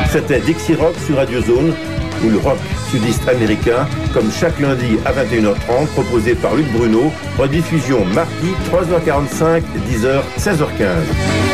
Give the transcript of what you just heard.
C'était Dixie Rock sur Radio Zone, ou le rock sudiste américain, comme chaque lundi à 21h30, proposé par Luc Bruno, rediffusion mardi 3h45, 10h, 16h15.